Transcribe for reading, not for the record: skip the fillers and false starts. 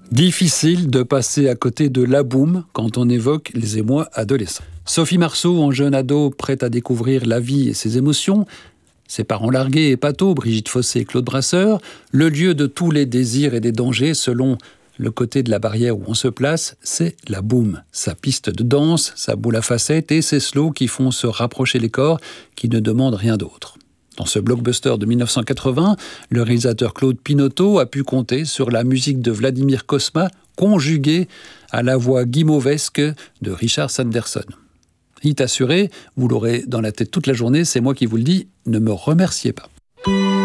Difficile de passer à côté de la boum quand on évoque les émois adolescents. Sophie Marceau, en jeune ado prête à découvrir la vie et ses émotions, ses parents largués et pathos, Brigitte Fossé et Claude Brasseur, le lieu de tous les désirs et des dangers selon le côté de la barrière où on se place, c'est la boum. Sa piste de danse, sa boule à facettes et ses slows qui font se rapprocher les corps, qui ne demandent rien d'autre. Dans ce blockbuster de 1980, le réalisateur Claude Pinoteau a pu compter sur la musique de Vladimir Cosma, conjuguée à la voix guimauvesque de Richard Sanderson. Hit assuré, vous l'aurez dans la tête toute la journée, c'est moi qui vous le dis, ne me remerciez pas.